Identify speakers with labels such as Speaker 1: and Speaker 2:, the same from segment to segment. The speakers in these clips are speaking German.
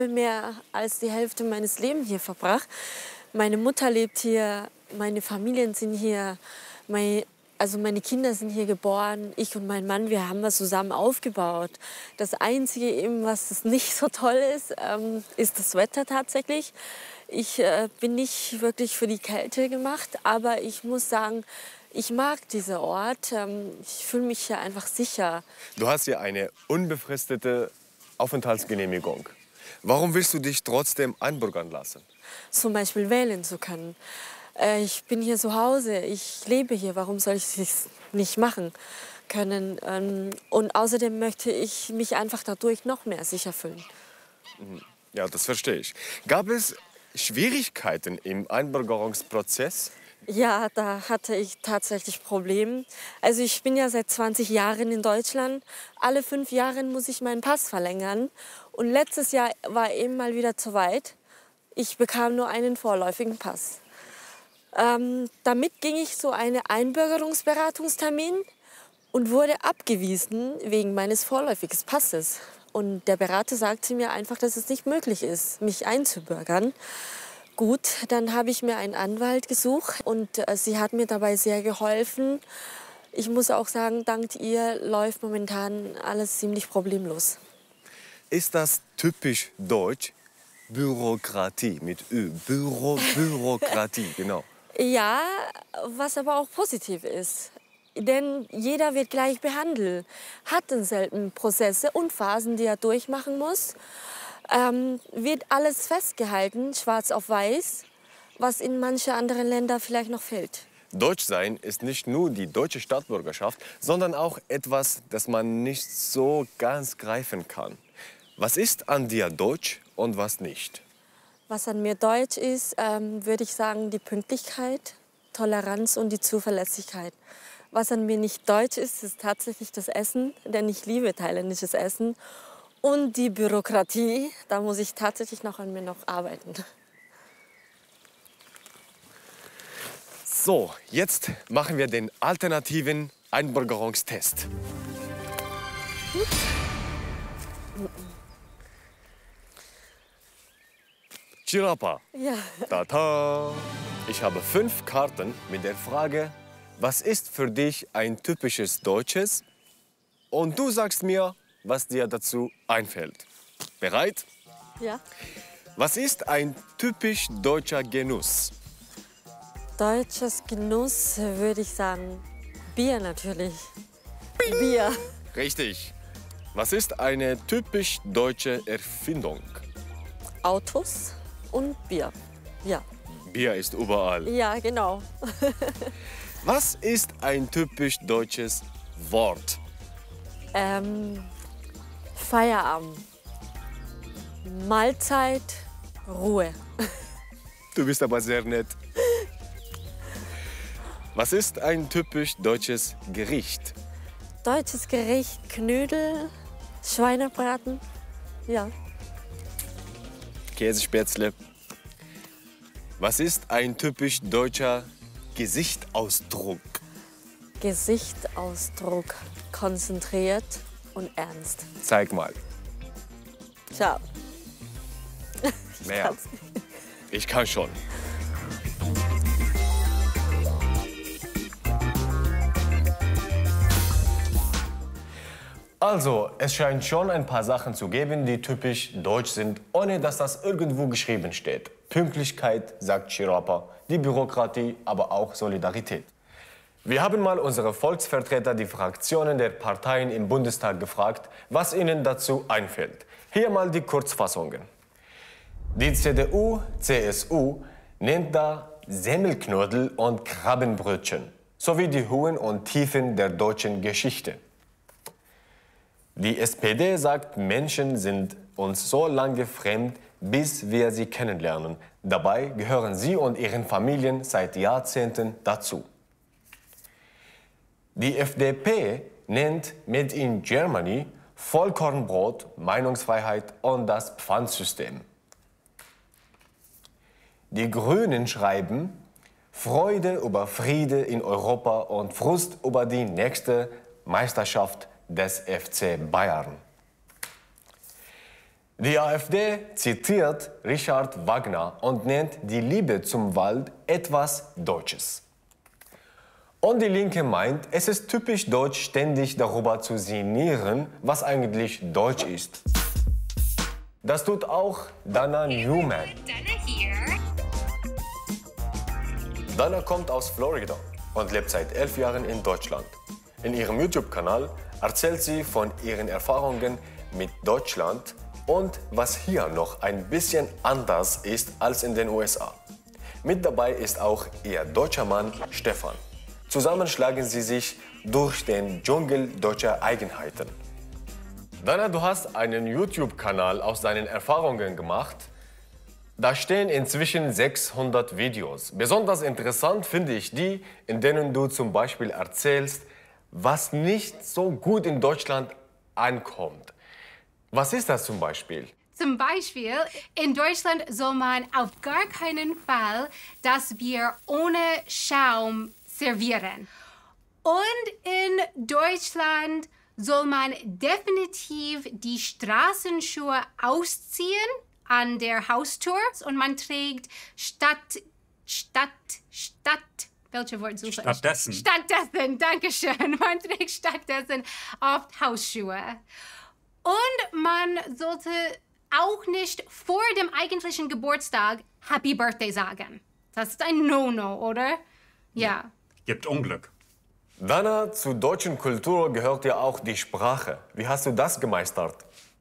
Speaker 1: Mehr als die Hälfte meines Lebens hier verbracht. Meine Mutter lebt hier, meine Familien sind hier, meine Kinder sind hier geboren. Ich und mein Mann, wir haben was zusammen aufgebaut. Das Einzige, eben, was es nicht so toll ist, ist das Wetter tatsächlich. Ich bin nicht wirklich für die Kälte gemacht, aber ich muss sagen, ich mag diesen Ort. Ich fühle mich hier einfach sicher.
Speaker 2: Du hast hier eine unbefristete Aufenthaltsgenehmigung. Warum willst du dich trotzdem einbürgern lassen?
Speaker 1: Zum Beispiel wählen zu können. Ich bin hier zu Hause, ich lebe hier, warum soll ich es nicht machen können? Und außerdem möchte ich mich einfach dadurch noch mehr sicher fühlen.
Speaker 2: Ja, das verstehe ich. Gab es Schwierigkeiten im Einbürgerungsprozess?
Speaker 1: Ja, da hatte ich tatsächlich Probleme. Also ich bin ja seit 20 Jahren in Deutschland. Alle 5 Jahre muss ich meinen Pass verlängern. Und letztes Jahr war eben mal wieder zu weit. Ich bekam nur einen vorläufigen Pass. Damit ging ich zu einem Einbürgerungsberatungstermin und wurde abgewiesen wegen meines vorläufigen Passes. Und der Berater sagte mir einfach, dass es nicht möglich ist, mich einzubürgern. Gut, dann habe ich mir einen Anwalt gesucht und sie hat mir dabei sehr geholfen. Ich muss auch sagen, dank ihr läuft momentan alles ziemlich problemlos.
Speaker 2: Ist das typisch deutsch? Bürokratie mit Ö. Bürokratie, genau.
Speaker 1: Ja, was aber auch positiv ist. Denn jeder wird gleich behandelt, hat denselben Prozesse und Phasen, die er durchmachen muss. Wird alles festgehalten, schwarz auf weiß, was in manchen anderen Ländern vielleicht noch fehlt.
Speaker 2: Deutsch sein ist nicht nur die deutsche Staatsbürgerschaft, sondern auch etwas, das man nicht so ganz greifen kann. Was ist an dir deutsch und was nicht?
Speaker 1: Was an mir deutsch ist, würde ich sagen, die Pünktlichkeit, Toleranz und die Zuverlässigkeit. Was an mir nicht deutsch ist, ist tatsächlich das Essen, denn ich liebe thailändisches Essen. Und die Bürokratie, da muss ich tatsächlich noch an mir arbeiten.
Speaker 2: So, jetzt machen wir den alternativen Einbürgerungstest. Chirapa.
Speaker 1: Ja.
Speaker 2: Tata. Ich habe 5 Karten mit der Frage, was ist für dich ein typisches Deutsches? Und du sagst mir, was dir dazu einfällt. Bereit?
Speaker 1: Ja.
Speaker 2: Was ist ein typisch deutscher Genuss?
Speaker 1: Deutsches Genuss würde ich sagen, Bier natürlich. Bier.
Speaker 2: Richtig. Was ist eine typisch deutsche Erfindung?
Speaker 1: Autos und Bier. Ja.
Speaker 2: Bier ist überall.
Speaker 1: Ja, genau.
Speaker 2: Was ist ein typisch deutsches Wort?
Speaker 1: Feierabend. Mahlzeit, Ruhe.
Speaker 2: Du bist aber sehr nett. Was ist ein typisch deutsches Gericht?
Speaker 1: Deutsches Gericht, Knödel, Schweinebraten. Ja.
Speaker 2: Käsespätzle. Was ist ein typisch deutscher Gesichtsausdruck?
Speaker 1: Gesichtsausdruck, konzentriert und ernst.
Speaker 2: Zeig mal.
Speaker 1: Ciao.
Speaker 2: Mehr. Ich kann schon. Also, es scheint schon ein paar Sachen zu geben, die typisch deutsch sind, ohne dass das irgendwo geschrieben steht. Pünktlichkeit, sagt Chirapa, die Bürokratie, aber auch Solidarität. Wir haben mal unsere Volksvertreter, die Fraktionen der Parteien im Bundestag gefragt, was ihnen dazu einfällt. Hier mal die Kurzfassungen. Die CDU, CSU nennt da Semmelknödel und Krabbenbrötchen sowie die Höhen und Tiefen der deutschen Geschichte. Die SPD sagt, Menschen sind uns so lange fremd, bis wir sie kennenlernen. Dabei gehören sie und ihren Familien seit Jahrzehnten dazu. Die FDP nennt Made in Germany Vollkornbrot, Meinungsfreiheit und das Pfandsystem. Die Grünen schreiben Freude über Friede in Europa und Frust über die nächste Meisterschaft des FC Bayern. Die AfD zitiert Richard Wagner und nennt die Liebe zum Wald etwas Deutsches. Und die Linke meint, es ist typisch deutsch, ständig darüber zu sinnieren, was eigentlich deutsch ist. Das tut auch Dana Newman. Dana kommt aus Florida und lebt seit 11 Jahren in Deutschland. In ihrem YouTube-Kanal erzählt sie von ihren Erfahrungen mit Deutschland und was hier noch ein bisschen anders ist als in den USA. Mit dabei ist auch ihr deutscher Mann Stefan. Zusammen schlagen sie sich durch den Dschungel deutscher Eigenheiten. Dana, du hast einen YouTube-Kanal aus deinen Erfahrungen gemacht. Da stehen inzwischen 600 Videos. Besonders interessant finde ich die, in denen du zum Beispiel erzählst, was nicht so gut in Deutschland ankommt. Was ist das zum Beispiel?
Speaker 3: Zum Beispiel, in Deutschland soll man auf gar keinen Fall das Bier ohne Schaum servieren. Und in Deutschland soll man definitiv die Straßenschuhe ausziehen an der Haustür und man trägt welche Wort suche ich? Stattdessen, danke schön. Man trägt stattdessen oft Hausschuhe. Und man sollte auch nicht vor dem eigentlichen Geburtstag Happy Birthday sagen. Das ist ein No-No, oder? Ja.
Speaker 4: Gibt Unglück.
Speaker 2: Dana, zur deutschen Kultur gehört ja auch die Sprache. Wie hast du das gemeistert?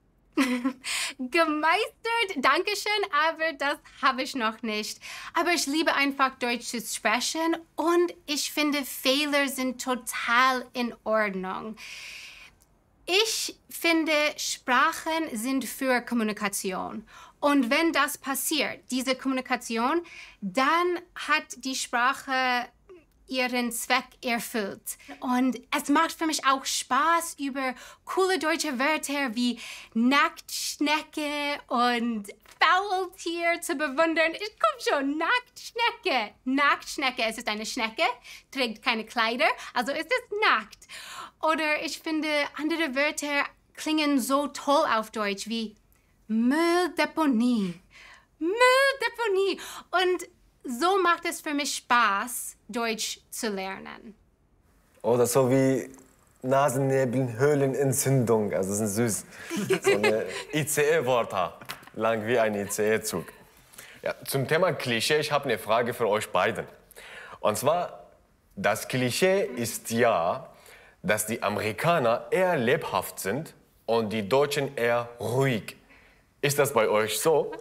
Speaker 3: Gemeistert, danke schön, aber das habe ich noch nicht. Aber ich liebe einfach Deutsch zu sprechen und ich finde, Fehler sind total in Ordnung. Ich finde, Sprachen sind für Kommunikation. Und wenn das passiert, diese Kommunikation, dann hat die Sprache ihren Zweck erfüllt. Und es macht für mich auch Spaß, über coole deutsche Wörter wie Nacktschnecke und Faultier zu bewundern. Ich komm schon, Nacktschnecke. Nacktschnecke, es ist eine Schnecke, trägt keine Kleider, also ist es nackt. Oder ich finde, andere Wörter klingen so toll auf Deutsch wie Mülldeponie. Mülldeponie. Und so macht es für mich Spaß, Deutsch zu lernen.
Speaker 2: Oder so wie Nasennebenhöhlenentzündung. Also das ist süß. So eine ICE-Wörter. Lang wie ein ICE-Zug. Ja, zum Thema Klischee, ich habe eine Frage für euch beiden. Und zwar, das Klischee ist ja, dass die Amerikaner eher lebhaft sind und die Deutschen eher ruhig. Ist das bei euch so?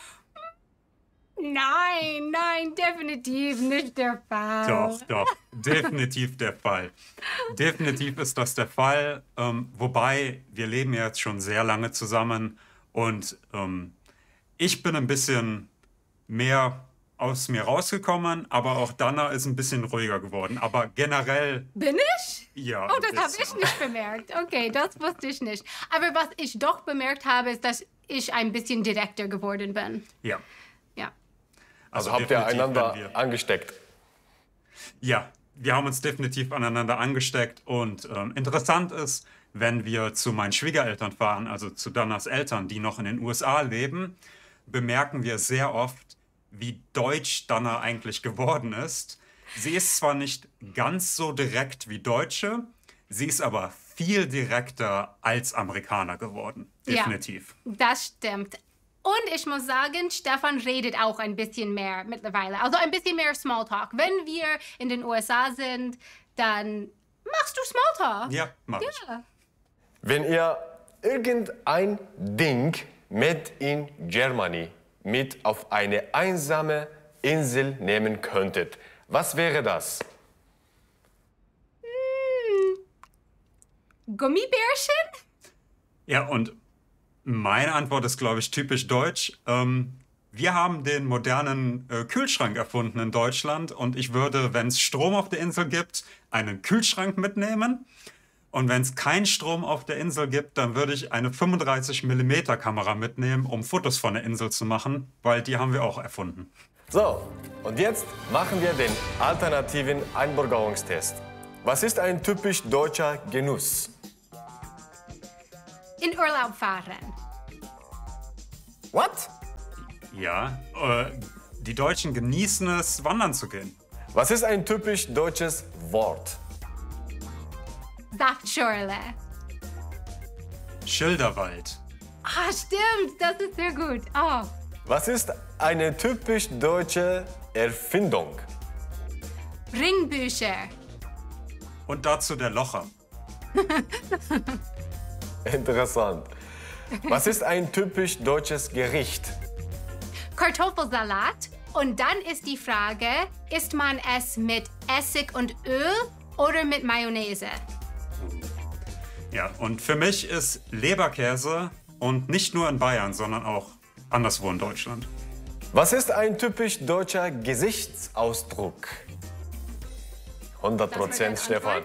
Speaker 3: Nein, definitiv nicht der Fall.
Speaker 4: Doch, definitiv der Fall. Definitiv ist das der Fall. Wobei, wir leben ja jetzt schon sehr lange zusammen und ich bin ein bisschen mehr aus mir rausgekommen, aber auch Dana ist ein bisschen ruhiger geworden. Aber generell...
Speaker 3: Bin ich?
Speaker 4: Ja.
Speaker 3: Oh, das habe ich nicht bemerkt. Okay, das wusste ich nicht. Aber was ich doch bemerkt habe, ist, dass ich ein bisschen direkter geworden bin.
Speaker 4: Ja.
Speaker 3: Ja.
Speaker 2: Also habt ihr einander angesteckt?
Speaker 4: Ja, wir haben uns definitiv aneinander angesteckt. Und interessant ist, wenn wir zu meinen Schwiegereltern fahren, also zu Danas Eltern, die noch in den USA leben, bemerken wir sehr oft, wie deutsch Dana eigentlich geworden ist. Sie ist zwar nicht ganz so direkt wie Deutsche, sie ist aber viel direkter als Amerikaner geworden. Definitiv.
Speaker 3: Ja, das stimmt. Und ich muss sagen, Stefan redet auch ein bisschen mehr mittlerweile. Also ein bisschen mehr Smalltalk. Wenn wir in den USA sind, dann machst du Smalltalk.
Speaker 4: Ja, mach ich.
Speaker 3: Ja.
Speaker 2: Wenn ihr irgendein Ding made in Germany mit auf eine einsame Insel nehmen könntet, was wäre das?
Speaker 3: Gummibärchen?
Speaker 4: Ja, und meine Antwort ist, glaube ich, typisch deutsch. Wir haben den modernen Kühlschrank erfunden in Deutschland und ich würde, wenn es Strom auf der Insel gibt, einen Kühlschrank mitnehmen. Und wenn es keinen Strom auf der Insel gibt, dann würde ich eine 35mm Kamera mitnehmen, um Fotos von der Insel zu machen, weil die haben wir auch erfunden.
Speaker 2: So, und jetzt machen wir den alternativen Einbürgerungstest. Was ist ein typisch deutscher Genuss?
Speaker 3: In Urlaub fahren.
Speaker 2: What?
Speaker 4: Ja, die Deutschen genießen es, wandern zu gehen.
Speaker 2: Was ist ein typisch deutsches Wort?
Speaker 3: Saftschorle.
Speaker 4: Schilderwald.
Speaker 3: Ah, stimmt, das ist sehr gut. Oh,
Speaker 2: Was ist eine typisch deutsche Erfindung?
Speaker 3: Ringbücher.
Speaker 4: Und dazu der Locher.
Speaker 2: Interessant. Was ist ein typisch deutsches Gericht?
Speaker 3: Kartoffelsalat. Und dann ist die Frage, isst man es mit Essig und Öl oder mit Mayonnaise?
Speaker 4: Ja, und für mich ist Leberkäse und nicht nur in Bayern, sondern auch anderswo in Deutschland.
Speaker 2: Was ist ein typisch deutscher Gesichtsausdruck? 100% Stefan.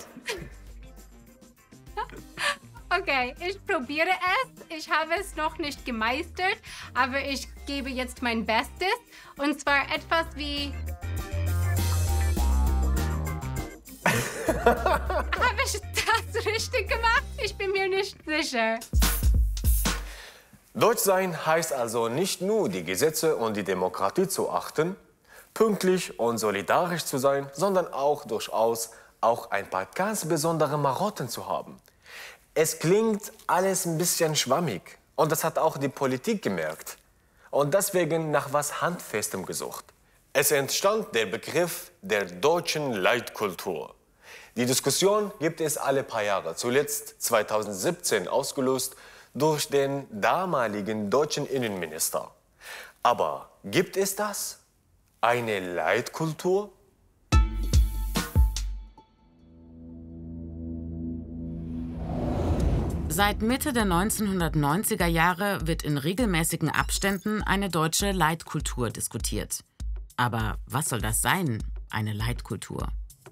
Speaker 3: Okay, ich probiere es. Ich habe es noch nicht gemeistert, aber ich gebe jetzt mein Bestes. Und zwar etwas wie... Habe ich das richtig gemacht? Ich bin mir nicht sicher.
Speaker 2: Deutsch sein heißt also nicht nur die Gesetze und die Demokratie zu achten, pünktlich und solidarisch zu sein, sondern auch durchaus auch ein paar ganz besondere Marotten zu haben. Es klingt alles ein bisschen schwammig und das hat auch die Politik gemerkt und deswegen nach was Handfestem gesucht. Es entstand der Begriff der deutschen Leitkultur. Die Diskussion gibt es alle paar Jahre, zuletzt 2017 ausgelöst durch den damaligen deutschen Innenminister. Aber gibt es das? Eine Leitkultur?
Speaker 5: Seit Mitte der 1990er Jahre wird in regelmäßigen Abständen eine deutsche Leitkultur diskutiert. Aber was soll das sein, eine Leitkultur?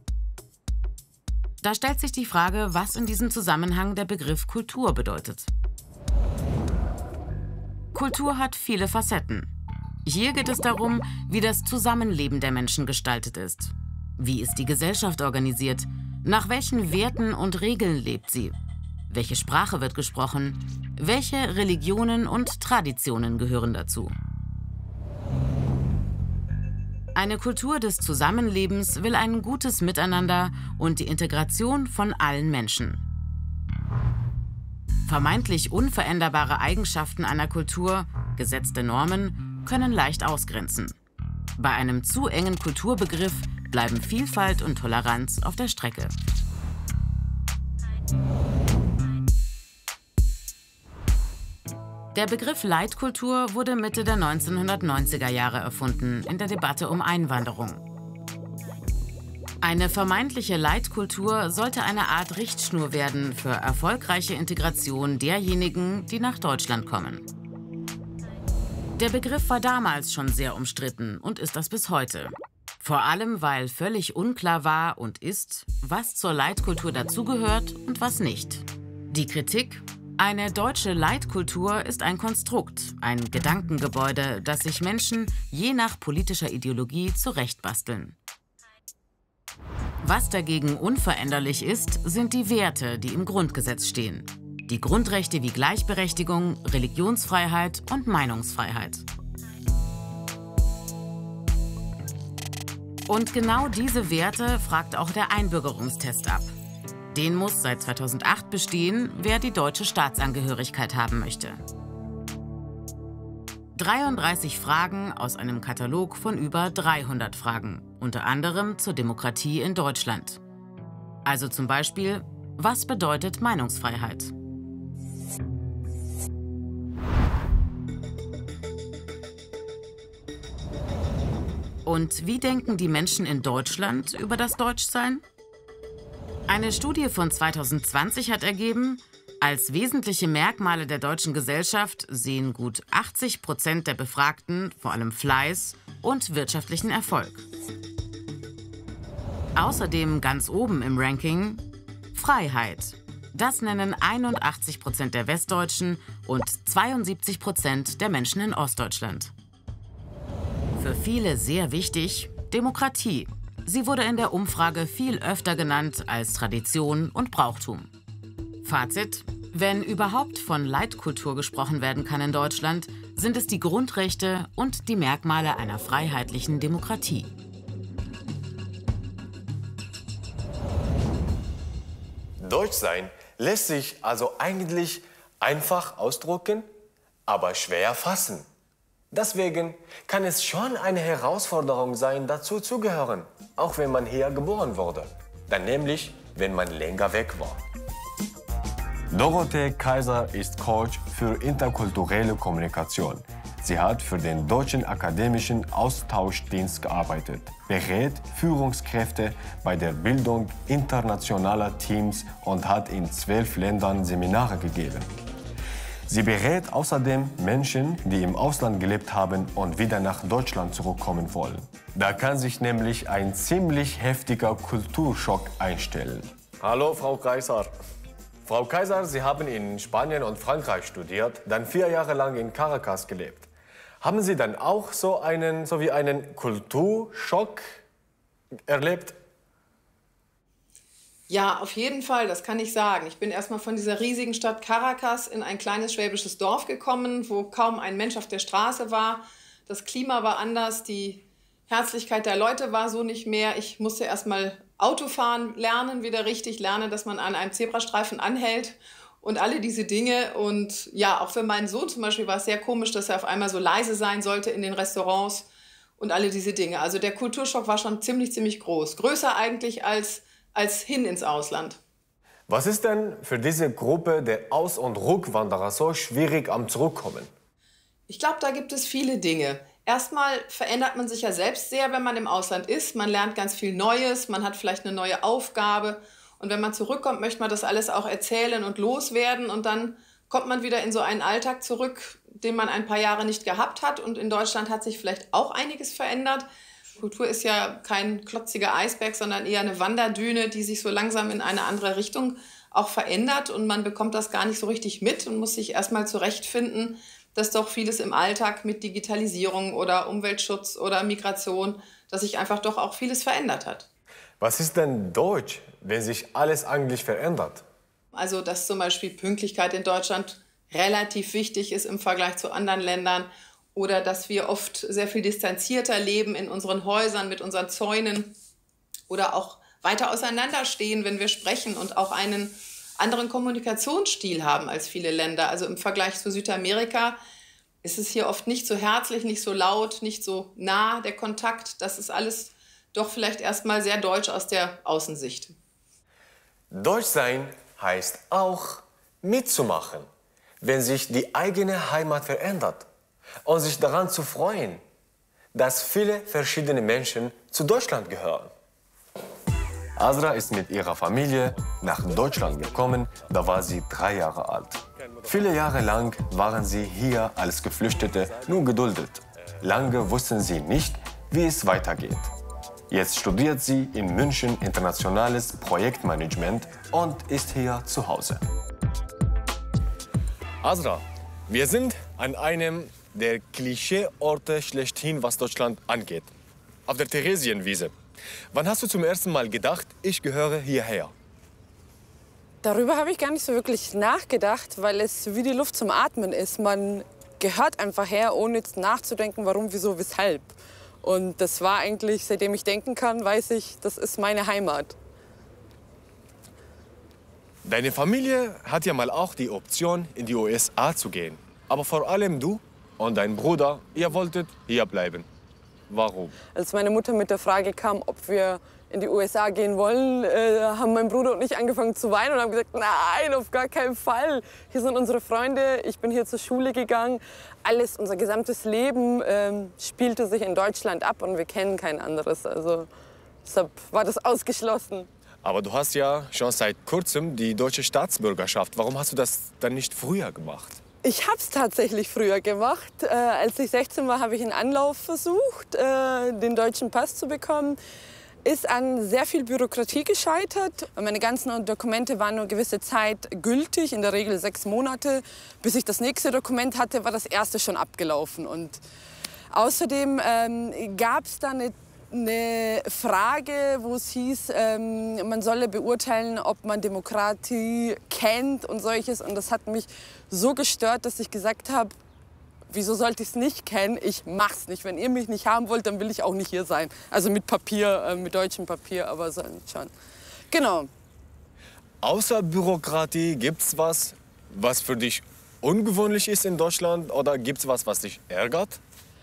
Speaker 5: Da stellt sich die Frage, was in diesem Zusammenhang der Begriff Kultur bedeutet. Kultur hat viele Facetten. Hier geht es darum, wie das Zusammenleben der Menschen gestaltet ist. Wie ist die Gesellschaft organisiert? Nach welchen Werten und Regeln lebt sie? Welche Sprache wird gesprochen? Welche Religionen und Traditionen gehören dazu? Eine Kultur des Zusammenlebens will ein gutes Miteinander und die Integration von allen Menschen. Vermeintlich unveränderbare Eigenschaften einer Kultur, gesetzte Normen, können leicht ausgrenzen. Bei einem zu engen Kulturbegriff bleiben Vielfalt und Toleranz auf der Strecke. Der Begriff Leitkultur wurde Mitte der 1990er Jahre erfunden, in der Debatte um Einwanderung. Eine vermeintliche Leitkultur sollte eine Art Richtschnur werden für erfolgreiche Integration derjenigen, die nach Deutschland kommen. Der Begriff war damals schon sehr umstritten und ist das bis heute. Vor allem, weil völlig unklar war und ist, was zur Leitkultur dazugehört und was nicht. Die Kritik: Eine deutsche Leitkultur ist ein Konstrukt, ein Gedankengebäude, das sich Menschen je nach politischer Ideologie zurechtbasteln. Was dagegen unveränderlich ist, sind die Werte, die im Grundgesetz stehen. Die Grundrechte wie Gleichberechtigung, Religionsfreiheit und Meinungsfreiheit. Und genau diese Werte fragt auch der Einbürgerungstest ab. Den muss seit 2008 bestehen, wer die deutsche Staatsangehörigkeit haben möchte. 33 Fragen aus einem Katalog von über 300 Fragen, unter anderem zur Demokratie in Deutschland. Also zum Beispiel, was bedeutet Meinungsfreiheit? Und wie denken die Menschen in Deutschland über das Deutschsein? Eine Studie von 2020 hat ergeben, als wesentliche Merkmale der deutschen Gesellschaft sehen gut 80% der Befragten vor allem Fleiß und wirtschaftlichen Erfolg. Außerdem ganz oben im Ranking Freiheit. Das nennen 81% der Westdeutschen und 72% der Menschen in Ostdeutschland. Für viele sehr wichtig Demokratie. Sie wurde in der Umfrage viel öfter genannt als Tradition und Brauchtum. Fazit: Wenn überhaupt von Leitkultur gesprochen werden kann in Deutschland, sind es die Grundrechte und die Merkmale einer freiheitlichen Demokratie.
Speaker 2: Deutsch sein lässt sich also eigentlich einfach ausdrücken, aber schwer fassen. Deswegen kann es schon eine Herausforderung sein, dazu zu gehören, auch wenn man hier geboren wurde. Dann nämlich, wenn man länger weg war. Dorothee Kaiser ist Coach für interkulturelle Kommunikation. Sie hat für den Deutschen Akademischen Austauschdienst gearbeitet, berät Führungskräfte bei der Bildung internationaler Teams und hat in 12 Ländern Seminare gegeben. Sie berät außerdem Menschen, die im Ausland gelebt haben und wieder nach Deutschland zurückkommen wollen. Da kann sich nämlich ein ziemlich heftiger Kulturschock einstellen. Hallo, Frau Kaiser. Frau Kaiser, Sie haben in Spanien und Frankreich studiert, dann 4 Jahre lang in Caracas gelebt. Haben Sie dann auch so wie einen Kulturschock erlebt?
Speaker 6: Ja, auf jeden Fall, das kann ich sagen. Ich bin erst mal von dieser riesigen Stadt Caracas in ein kleines schwäbisches Dorf gekommen, wo kaum ein Mensch auf der Straße war. Das Klima war anders, die Herzlichkeit der Leute war so nicht mehr. Ich musste erst mal Autofahren lernen, wieder richtig lernen, dass man an einem Zebrastreifen anhält und alle diese Dinge. Und ja, auch für meinen Sohn zum Beispiel war es sehr komisch, dass er auf einmal so leise sein sollte in den Restaurants und alle diese Dinge. Also der Kulturschock war schon ziemlich groß. Größer eigentlich als hin ins Ausland.
Speaker 2: Was ist denn für diese Gruppe der Aus- und Rückwanderer so schwierig am Zurückkommen?
Speaker 6: Ich glaube, da gibt es viele Dinge. Erstmal verändert man sich ja selbst sehr, wenn man im Ausland ist. Man lernt ganz viel Neues, man hat vielleicht eine neue Aufgabe. Und wenn man zurückkommt, möchte man das alles auch erzählen und loswerden. Und dann kommt man wieder in so einen Alltag zurück, den man ein paar Jahre nicht gehabt hat. Und in Deutschland hat sich vielleicht auch einiges verändert. Kultur ist ja kein klotziger Eisberg, sondern eher eine Wanderdüne, die sich so langsam in eine andere Richtung auch verändert. Und man bekommt das gar nicht so richtig mit und muss sich erstmal zurechtfinden, dass doch vieles im Alltag mit Digitalisierung oder Umweltschutz oder Migration, dass sich einfach doch auch vieles verändert hat.
Speaker 2: Was ist denn Deutsch, wenn sich alles eigentlich verändert?
Speaker 6: Also, dass zum Beispiel Pünktlichkeit in Deutschland relativ wichtig ist im Vergleich zu anderen Ländern oder dass wir oft sehr viel distanzierter leben in unseren Häusern mit unseren Zäunen oder auch weiter auseinanderstehen, wenn wir sprechen und auch einen anderen Kommunikationsstil haben als viele Länder. Also im Vergleich zu Südamerika ist es hier oft nicht so herzlich, nicht so laut, nicht so nah, der Kontakt. Das ist alles doch vielleicht erstmal sehr deutsch aus der Außensicht.
Speaker 2: Deutsch sein heißt auch mitzumachen, wenn sich die eigene Heimat verändert und sich daran zu freuen, dass viele verschiedene Menschen zu Deutschland gehören. Azra ist mit ihrer Familie nach Deutschland gekommen, da war sie 3 Jahre alt. Viele Jahre lang waren sie hier als Geflüchtete nur geduldet. Lange wussten sie nicht, wie es weitergeht. Jetzt studiert sie in München internationales Projektmanagement und ist hier zu Hause. Azra, wir sind an einem der Klischeeorte schlechthin, was Deutschland angeht. Auf der Theresienwiese. Wann hast du zum ersten Mal gedacht, ich gehöre hierher?
Speaker 7: Darüber habe ich gar nicht so wirklich nachgedacht, weil es wie die Luft zum Atmen ist. Man gehört einfach her, ohne jetzt nachzudenken, warum, wieso, weshalb. Und das war eigentlich, seitdem ich denken kann, weiß ich, das ist meine Heimat.
Speaker 2: Deine Familie hat ja mal auch die Option, in die USA zu gehen. Aber vor allem du und dein Bruder, ihr wolltet hier bleiben. Warum?
Speaker 7: Als meine Mutter mit der Frage kam, ob wir in die USA gehen wollen, haben mein Bruder und ich angefangen zu weinen und haben gesagt, nein, auf gar keinen Fall. Hier sind unsere Freunde, ich bin hier zur Schule gegangen. Alles, unser gesamtes Leben spielte sich in Deutschland ab und wir kennen kein anderes. Also deshalb war das ausgeschlossen.
Speaker 2: Aber du hast ja schon seit kurzem die deutsche Staatsbürgerschaft. Warum hast du das dann nicht früher gemacht?
Speaker 7: Ich habe es tatsächlich früher gemacht. Als ich 16 war, habe ich einen Anlauf versucht, den deutschen Pass zu bekommen. Ist an sehr viel Bürokratie gescheitert. Meine ganzen Dokumente waren nur gewisse Zeit gültig, in der Regel 6 Monate. Bis ich das nächste Dokument hatte, war das erste schon abgelaufen. Und außerdem gab es da eine Frage, wo es hieß, man solle beurteilen, ob man Demokratie kennt und solches. Und das hat mich so gestört, dass ich gesagt habe, wieso sollte ich es nicht kennen? Ich mach's nicht. Wenn ihr mich nicht haben wollt, dann will ich auch nicht hier sein. Also mit Papier, mit deutschem Papier, aber sonst schon. Genau.
Speaker 2: Außer Bürokratie, gibt's was, was für dich ungewöhnlich ist in Deutschland? Oder gibt's was, was dich ärgert?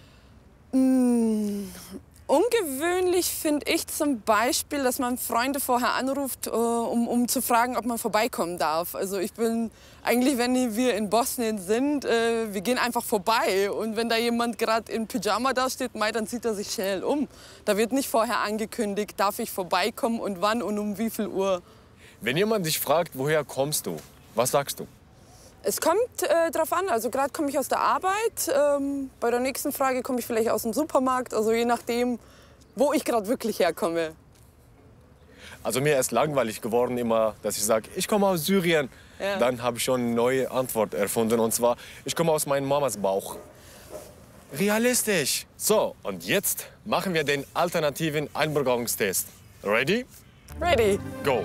Speaker 7: Ungewöhnlich finde ich zum Beispiel, dass man Freunde vorher anruft, um zu fragen, ob man vorbeikommen darf. Also ich bin eigentlich, wenn wir in Bosnien sind, wir gehen einfach vorbei. Und wenn da jemand gerade in Pyjama da steht, dann zieht er sich schnell um. Da wird nicht vorher angekündigt, darf ich vorbeikommen und wann und um wie viel Uhr.
Speaker 2: Wenn jemand dich fragt, woher kommst du, was sagst du?
Speaker 7: Es kommt drauf an. Also gerade komme ich aus der Arbeit. Bei der nächsten Frage komme ich vielleicht aus dem Supermarkt. Also je nachdem, wo ich gerade wirklich herkomme.
Speaker 2: Also mir ist langweilig geworden immer, dass ich sage, ich komme aus Syrien.
Speaker 7: Ja.
Speaker 2: Dann habe ich schon eine neue Antwort erfunden. Und zwar, ich komme aus meiner Mamas Bauch. Realistisch. So, und jetzt machen wir den alternativen Einbürgerungstest. Ready?
Speaker 7: Ready.
Speaker 2: Go.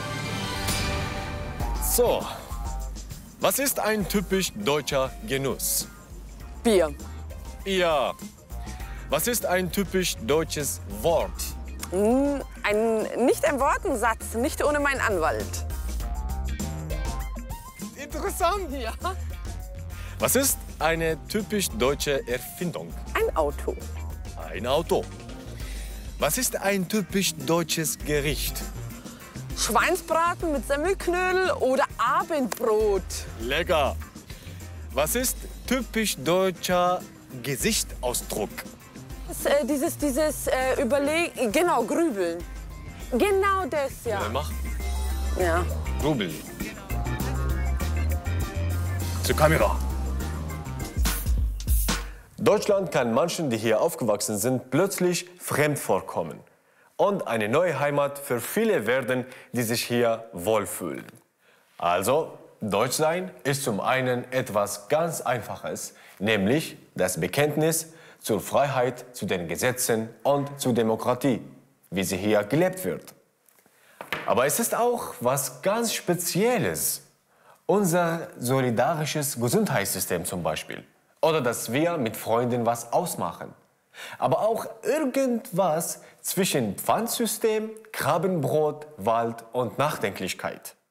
Speaker 2: So, was ist ein typisch deutscher Genuss?
Speaker 7: Bier.
Speaker 2: Ja. Was ist ein typisch deutsches Wort?
Speaker 7: Nicht ein Wort, ein Satz, nicht ohne meinen Anwalt.
Speaker 2: Interessant.
Speaker 7: Ja.
Speaker 2: Was ist eine typisch deutsche Erfindung?
Speaker 7: Ein Auto.
Speaker 2: Ein Auto. Was ist ein typisch deutsches Gericht?
Speaker 7: Schweinsbraten mit Semmelknödel oder Abendbrot.
Speaker 2: Lecker. Was ist typisch deutscher Gesichtsausdruck?
Speaker 7: Dieses Überlegen, genau, grübeln. Genau das, ja.
Speaker 2: Mach.
Speaker 7: Ja.
Speaker 2: Grubel. Zur Kamera. Deutschland kann manchen, die hier aufgewachsen sind, plötzlich fremd vorkommen. Und eine neue Heimat für viele werden, die sich hier wohlfühlen. Also, Deutschsein ist zum einen etwas ganz Einfaches, nämlich das Bekenntnis zur Freiheit, zu den Gesetzen und zur Demokratie, wie sie hier gelebt wird. Aber es ist auch was ganz Spezielles. Unser solidarisches Gesundheitssystem zum Beispiel. Oder dass wir mit Freunden was ausmachen. Aber auch irgendwas zwischen Pfandsystem, Krabbenbrot, Wald und Nachdenklichkeit.